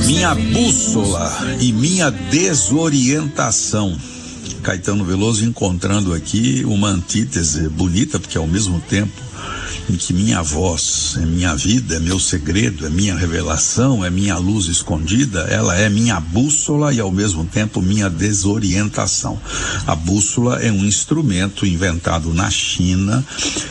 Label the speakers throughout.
Speaker 1: Minha bússola e minha desorientação. Caetano Veloso encontrando aqui uma antítese bonita, porque ao mesmo tempo em que minha voz é minha vida, é meu segredo, é minha revelação, é minha luz escondida, ela é minha bússola e ao mesmo tempo minha desorientação. A bússola é um instrumento inventado na China,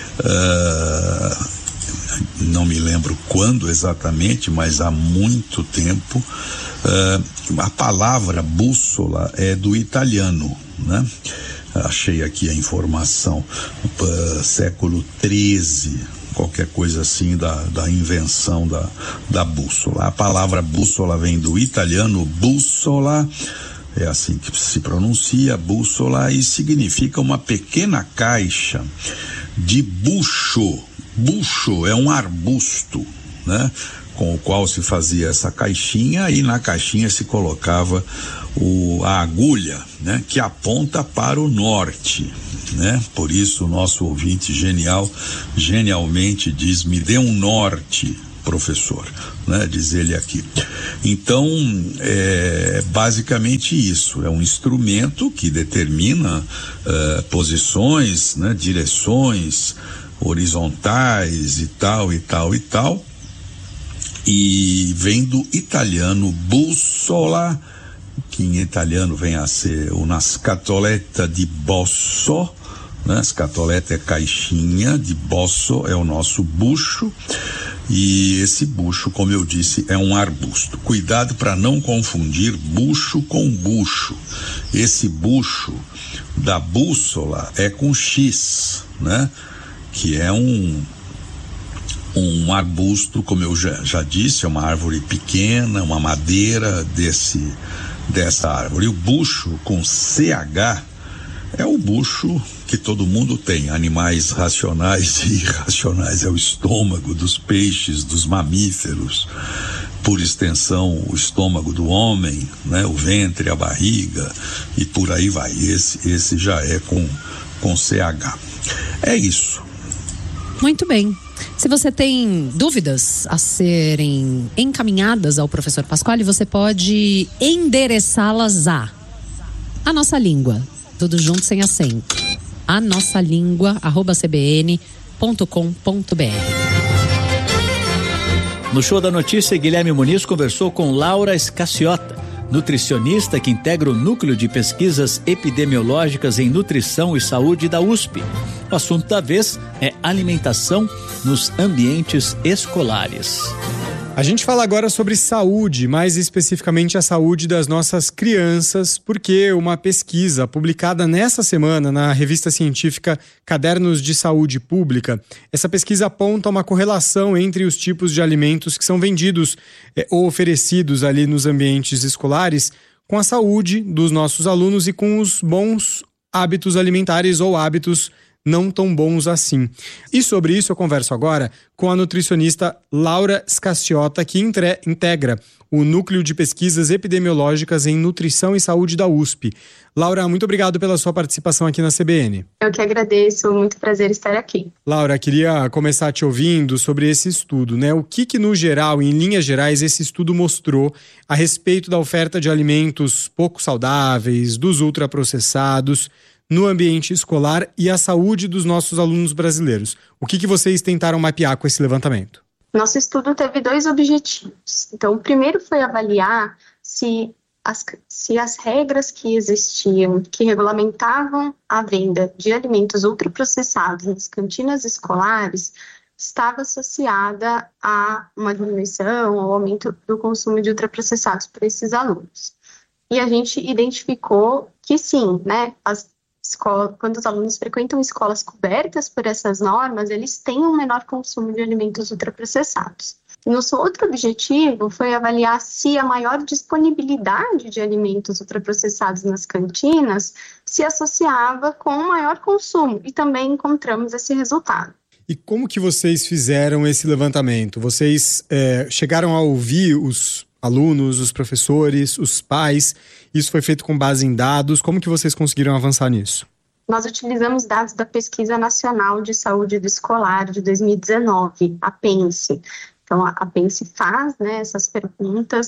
Speaker 1: não me lembro quando exatamente, mas há muito tempo. A palavra bússola é do italiano, né? Achei aqui a informação, século XIII, qualquer coisa assim da invenção da bússola. A palavra bússola vem do italiano bussola, é assim que se pronuncia, bússola, e significa uma pequena caixa de bucho. Bucho é um arbusto, né? Com o qual se fazia essa caixinha, e na caixinha se colocava a agulha, né? Que aponta para o norte, né? Por isso o nosso ouvinte genialmente diz: me dê um norte, professor, né? Diz ele aqui. Então, é basicamente isso, é um instrumento que determina posições, né? Direções horizontais e tal, e vem do italiano bussola, que em italiano vem a ser una scatoletta di bosso, né? Scatoletta é caixinha, de bosso é o nosso bucho, e esse bucho, como eu disse, é um arbusto. Cuidado para não confundir bucho com bucho. Esse bucho da bússola é com X, né? Que é um arbusto, como eu já disse, é uma árvore pequena, uma madeira dessa árvore. E o bucho com CH é o bucho que todo mundo tem, animais racionais e irracionais, é o estômago dos peixes, dos mamíferos, por extensão o estômago do homem, né? O ventre, a barriga e por aí vai. Esse já é com CH. É isso.
Speaker 2: Muito bem. Se você tem dúvidas a serem encaminhadas ao professor Pasquale, você pode endereçá-las a nossa língua, tudo junto sem acento, anossalingua@cbn.com.br.
Speaker 3: No Show da Notícia, Guilherme Muniz conversou com Laura Scaciotta, nutricionista que integra o Núcleo de Pesquisas Epidemiológicas em Nutrição e Saúde da USP. O assunto da vez é alimentação nos ambientes escolares.
Speaker 4: A gente fala agora sobre saúde, mais especificamente a saúde das nossas crianças, porque uma pesquisa publicada nessa semana na revista científica Cadernos de Saúde Pública, essa pesquisa aponta uma correlação entre os tipos de alimentos que são vendidos ou oferecidos ali nos ambientes escolares com a saúde dos nossos alunos e com os bons hábitos alimentares ou hábitos não tão bons assim. E sobre isso eu converso agora com a nutricionista Laura Scaciotta, que integra o Núcleo de Pesquisas Epidemiológicas em Nutrição e Saúde da USP. Laura, muito obrigado pela sua participação aqui na CBN.
Speaker 5: Eu que agradeço, muito prazer estar aqui.
Speaker 4: Laura, queria começar te ouvindo sobre esse estudo, né? O que no geral, em linhas gerais, esse estudo mostrou a respeito da oferta de alimentos pouco saudáveis, dos ultraprocessados, no ambiente escolar e a saúde dos nossos alunos brasileiros. O que vocês tentaram mapear com esse levantamento?
Speaker 5: Nosso estudo teve 2 objetivos. Então, o primeiro foi avaliar se as regras que existiam, que regulamentavam a venda de alimentos ultraprocessados nas cantinas escolares, estava associada a uma diminuição, ao aumento do consumo de ultraprocessados por esses alunos. E a gente identificou que sim, né, quando os alunos frequentam escolas cobertas por essas normas, eles têm um menor consumo de alimentos ultraprocessados. Nosso outro objetivo foi avaliar se a maior disponibilidade de alimentos ultraprocessados nas cantinas se associava com um maior consumo, e também encontramos esse resultado.
Speaker 4: E como que vocês fizeram esse levantamento? Vocês chegaram a ouvir os alunos, os professores, os pais? Isso foi feito com base em dados? Como que vocês conseguiram avançar nisso?
Speaker 5: Nós utilizamos dados da Pesquisa Nacional de Saúde do Escolar de 2019, a PENSE. Então, a PENSE faz, né, essas perguntas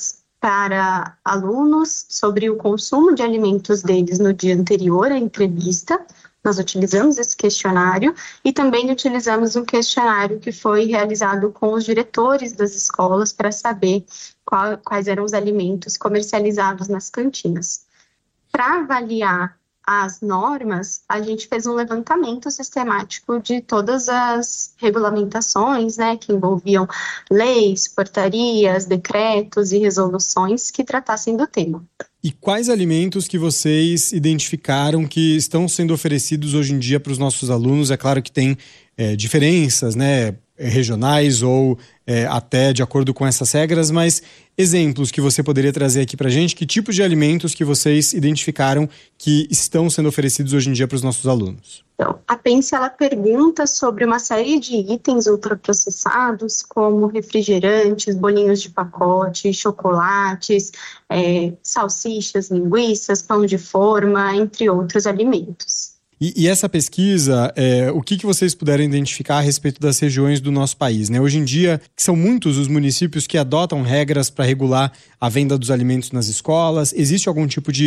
Speaker 5: para alunos sobre o consumo de alimentos deles no dia anterior à entrevista. Nós utilizamos esse questionário e também utilizamos um questionário que foi realizado com os diretores das escolas para saber quais eram os alimentos comercializados nas cantinas. Para avaliar as normas, a gente fez um levantamento sistemático de todas as regulamentações, né, que envolviam leis, portarias, decretos e resoluções que tratassem do tema.
Speaker 4: E quais alimentos que vocês identificaram que estão sendo oferecidos hoje em dia para os nossos alunos? É claro que tem diferenças, né, regionais ou até de acordo com essas regras, mas exemplos que você poderia trazer aqui para a gente, que tipos de alimentos que vocês identificaram que estão sendo oferecidos hoje em dia para os nossos alunos?
Speaker 5: Então, a PENSE, ela pergunta sobre uma série de itens ultraprocessados, como refrigerantes, bolinhos de pacote, chocolates, salsichas, linguiças, pão de forma, entre outros alimentos.
Speaker 4: E essa pesquisa, o que vocês puderam identificar a respeito das regiões do nosso país, né? Hoje em dia, são muitos os municípios que adotam regras para regular a venda dos alimentos nas escolas. Existe algum tipo de